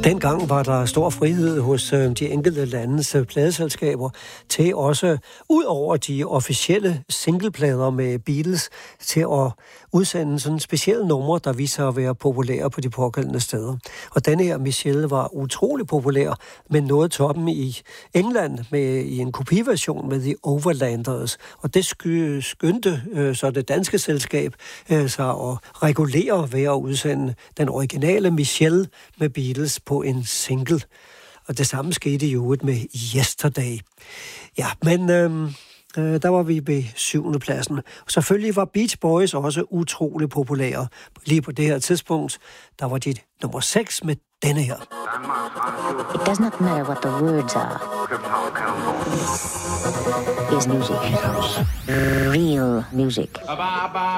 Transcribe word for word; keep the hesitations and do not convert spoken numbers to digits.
Dengang var der stor frihed hos de enkelte landes pladeselskaber til også, ud over de officielle singleplader med Beatles, til at udsende sådan specielle numre, der viser at være populære på de pågældende steder. Og denne her Michelle var utrolig populær, men nåede toppen i England med i en kopiversion med The Overlanders. Og det sky, skyndte øh, så det danske selskab øh, sig at regulere ved at udsende den originale Michelle med Beatles på en single. Og det samme skete jo med Yesterday. Ja, men øh, øh, der var vi ved syvende pladsen. Og selvfølgelig var Beach Boys også utrolig populære. Lige på det her tidspunkt, der var de nummer seks med denne her. It does not matter what the words are. Is music. Real music.